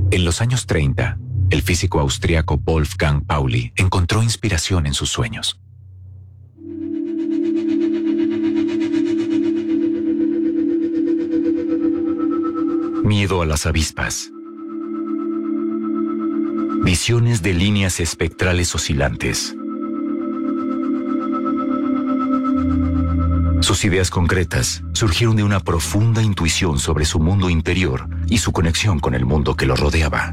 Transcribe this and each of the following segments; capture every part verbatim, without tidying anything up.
En los años treinta, el físico austriaco Wolfgang Pauli encontró inspiración en sus sueños. Miedo a las avispas. Visiones de líneas espectrales oscilantes. Sus ideas concretas surgieron de una profunda intuición sobre su mundo interior y su conexión con el mundo que lo rodeaba.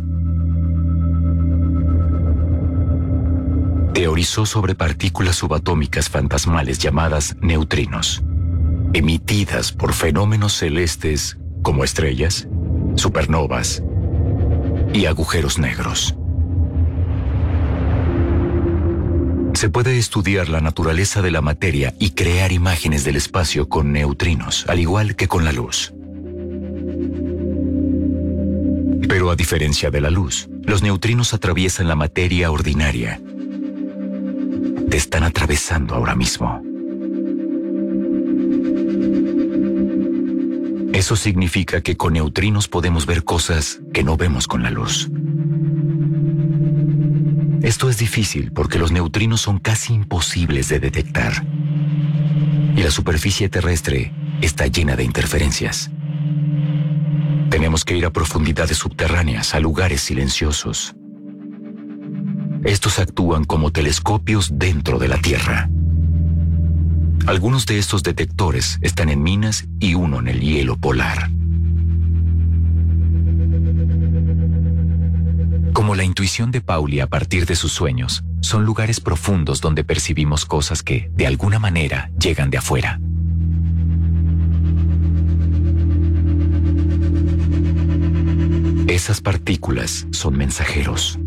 Teorizó sobre partículas subatómicas fantasmales llamadas neutrinos, emitidas por fenómenos celestes como estrellas, supernovas y agujeros negros. Se puede estudiar la naturaleza de la materia y crear imágenes del espacio con neutrinos, al igual que con la luz. Pero a diferencia de la luz, los neutrinos atraviesan la materia ordinaria. Te están atravesando ahora mismo. Eso significa que con neutrinos podemos ver cosas que no vemos con la luz. Esto es difícil porque los neutrinos son casi imposibles de detectar. Y la superficie terrestre está llena de interferencias. Tenemos que ir a profundidades subterráneas, a lugares silenciosos. Estos actúan como telescopios dentro de la Tierra. Algunos de estos detectores están en minas y uno en el hielo polar. Como la intuición de Pauli a partir de sus sueños, son lugares profundos donde percibimos cosas que, de alguna manera, llegan de afuera. Esas partículas son mensajeros.